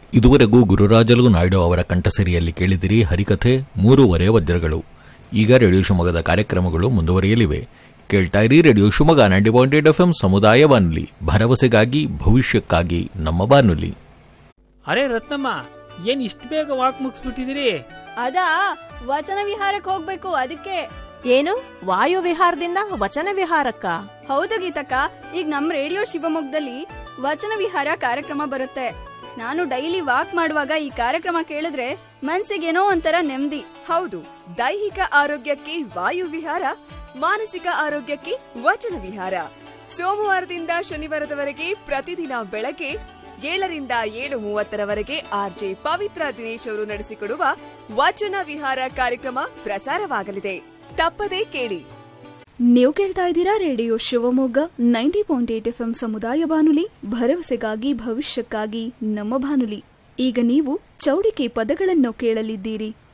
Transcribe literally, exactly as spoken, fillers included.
ಇದುವರೆಗೂ ಗುರುರಾಜಲು ನಾಯ್ಡು ಅವರ ಕಂಠಸರಿಯಲ್ಲಿ ಕೇಳಿದಿರಿ ಹರಿಕಥೆ ಮೂರುವರೆ ವಜ್ರಗಳು. ಈಗ ರೇಡಿಯೋ ಶಿವಮೊಗ್ಗದ ಕಾರ್ಯಕ್ರಮಗಳು ಮುಂದುವರಿಯಲಿವೆ. ಕೇಳ್ತಾ ಇರಿ radio Shivamogga ninety point eight F M ಸಮುದಾಯ ಬಾನುಲಿ, ಭರವಸೆಗಾಗಿ ಭವಿಷ್ಯಕ್ಕಾಗಿ ನಮ್ಮ ಬಾನುಲಿ. ಅರೆ ರತ್ನಮ್ಮ, ಏನ್ ಇಷ್ಟು ಬೇಗ ವಾಕ್ ಮುಗಿಸ್ಬಿಟ್ಟಿದಿರಿ? ಅದಾ ವಚನ ವಿಹಾರಕ್ಕೆ ಹೋಗ್ಬೇಕು, ಅದಕ್ಕೆ. ಏನು ವಾಯು ವಿಹಾರದಿಂದ ವಚನ ವಿಹಾರಕ್ಕ? ಹೌದು ಗೀತಕ್ಕ, ಈಗ ನಮ್ ರೇಡಿಯೋ ಶಿವಮೊಗ್ಗದಲ್ಲಿ ವಚನ ವಿಹಾರ ಕಾರ್ಯಕ್ರಮ ಬರುತ್ತೆ. ನಾನು ಡೈಲಿ ವಾಕ್ ಮಾಡುವಾಗ ಈ ಕಾರ್ಯಕ್ರಮ ಕೇಳಿದ್ರೆ ಮನ್ಸಿಗೇನೋ ಒಂಥರ ನೆಮ್ಮದಿ. ಹೌದು, ದೈಹಿಕ ಆರೋಗ್ಯಕ್ಕೆ ವಾಯು ವಿಹಾರ, ಮಾನಸಿಕ ಆರೋಗ್ಯಕ್ಕೆ ವಚನ ವಿಹಾರ. ಸೋಮವಾರದಿಂದ ಶನಿವಾರದವರೆಗೆ ಪ್ರತಿದಿನ ಬೆಳಗ್ಗೆ ಏಳರಿಂದ ಏಳು ಮೂವತ್ತರವರೆಗೆ ಆರ್ಜೆ ಪವಿತ್ರ ದಿನೇಶ್ ಅವರು ನಡೆಸಿಕೊಡುವ ವಚನ ವಿಹಾರ ಕಾರ್ಯಕ್ರಮ ಪ್ರಸಾರವಾಗಲಿದೆ. ತಪ್ಪದೇ ಕೇಳಿ. ನೀವು ಕೇಳ್ತಾ ಇದ್ದೀರಾ radio Shivamogga ninety point eight F M ಸಮುದಾಯ ಬಾನುಲಿ, ಭರವಸೆಗಾಗಿ ಭವಿಷ್ಯಕ್ಕಾಗಿ ನಮ್ಮ ಬಾನುಲಿ. ಈಗ ನೀವು ಚೌಡಿಕೆ ಪದಗಳನ್ನು ಕೇಳಲಿದ್ದೀರಿ.